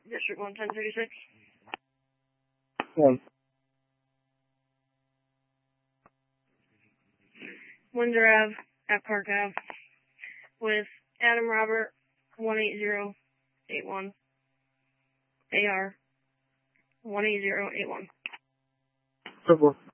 District 11036. 1. Windsor Ave at Park Ave with Adam Robert 18081. AR 18081. 4.